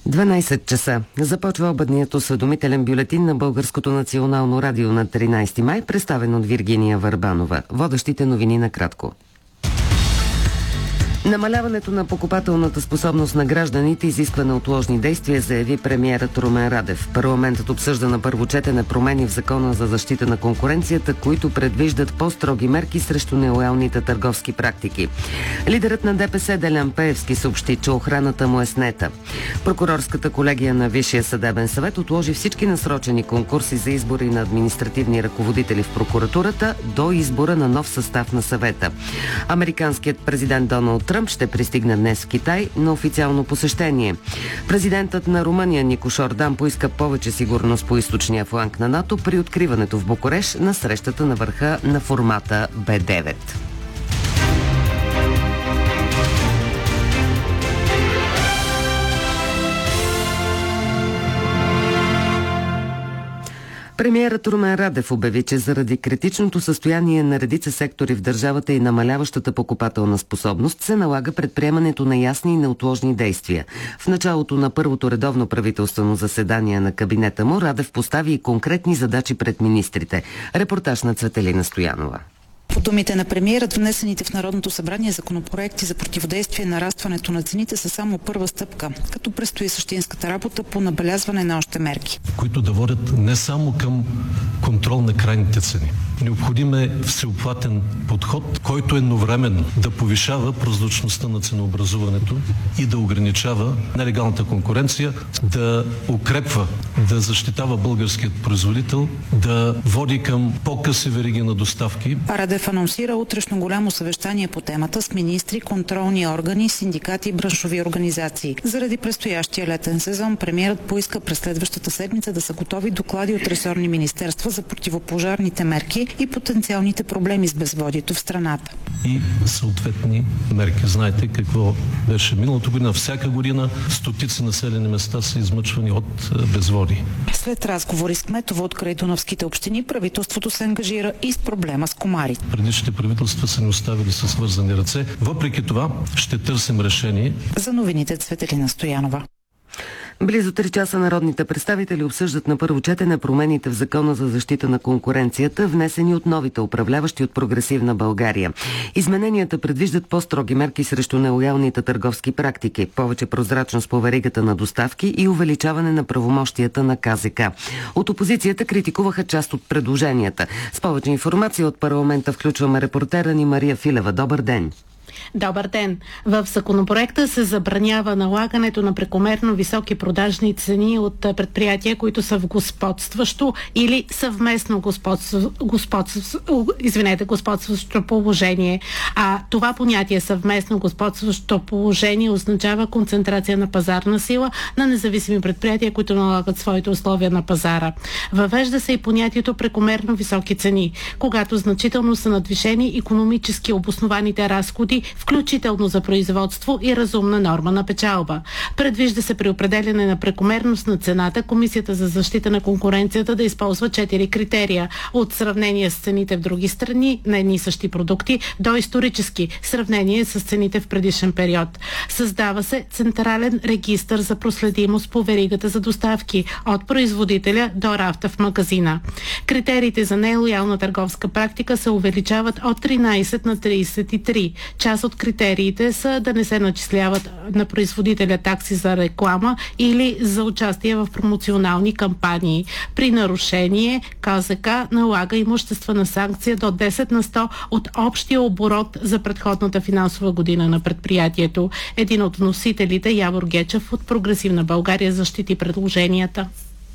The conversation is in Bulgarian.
12 часа. Започва обедният осведомителен бюлетин на Българското национално радио на 13 май, представен от Виргиния Върбанова. Водещите новини накратко. Намаляването на покупателната способност на гражданите изисква неотложни действия, заяви премиерът Румен Радев. Парламентът обсъжда на първо четене промени в Закона за защита на конкуренцията, които предвиждат по-строги мерки срещу нелоялните търговски практики. Лидерът на ДПС Делян Пеевски съобщи, че охраната му е снета. Прокурорската колегия на Висшия съдебен съвет отложи всички насрочени конкурси за избори на административни ръководители в прокуратурата до избора на нов състав на съвета. Американският президент Доналд Тръмп ще пристигне днес в Китай на официално посещение. Президентът на Румъния Никош Ордан поиска повече сигурност по източния фланг на НАТО при откриването в Букурещ на срещата на върха на формата Б9. Премиерът Румен Радев обяви, че заради критичното състояние на редица сектори в държавата и намаляващата покупателна способност се налага предприемането на ясни и неотложни действия. В началото на първото редовно правителствено заседание на кабинета му Радев постави и конкретни задачи пред министрите. Репортаж на Цветелина Стоянова. По думите на премиерът, внесените в Народното събрание законопроекти за противодействие на нарастването на цените са само първа стъпка, като предстои същинската работа по набелязване на още мерки, които да водят не само към контрол на крайните цени. Необходим е всеобхватен подход, който едновременно да повишава прозрачността на ценообразуването и да ограничава нелегалната конкуренция, да укрепва, да защитава българският производител, да води към по-къси вериги на доставки. Радев анонсира утрешно голямо съвещание по темата с министри, контролни органи, синдикати и браншови организации. Заради предстоящия летен сезон премиерът поиска през следващата седмица да са готови доклади от ресорни министерства за противопожарните мерки и потенциалните проблеми с безводието в страната. И съответни мерки. Знаете какво беше миналата година. Всяка година стотици населени места са измъчвани от безводие. След разговори с кметове от крайдунавските общини, правителството се ангажира и с проблема с комарите. Предишните правителства са ни оставили със свързани ръце. Въпреки това ще търсим решение. За новините Цветелина Стоянова. Близо 3 часа народните представители обсъждат на първо четене промените в Закона за защита на конкуренцията, внесени от новите управляващи от Прогресивна България. Измененията предвиждат по-строги мерки срещу нелоялните търговски практики, повече прозрачност по веригата на доставки и увеличаване на правомощията на КЗК. От опозицията критикуваха част от предложенията. С повече информация от парламента включваме репортера ни Мария Филева. Добър ден! Добър ден! В законопроекта се забранява налагането на прекомерно високи продажни цени от предприятия, които са в господстващо или съвместно господстващо положение. А това понятие съвместно господстващо положение означава концентрация на пазарна сила на независими предприятия, които налагат своите условия на пазара. Въвежда се и понятието прекомерно високи цени, когато значително са надвишени икономически обоснованите разходи, включително за производство и разумна норма на печалба. Предвижда се при определяне на прекомерност на цената Комисията за защита на конкуренцията да използва 4 критерия. От сравнение с цените в други страни на едни и същи продукти до исторически сравнение с цените в предишен период. Създава се централен регистър за проследимост по веригата за доставки от производителя до рафта в магазина. Критериите за нелоялна търговска практика се увеличават от 13 на 33. Част от критериите са да не се начисляват на производителя такси за реклама или за участие в промоционални кампании. При нарушение КЗК налага имуществена санкция до 10 на 100 от общия оборот за предходната финансова година на предприятието. Един от вносителите, Явор Гечев от Прогресивна България, защити предложенията.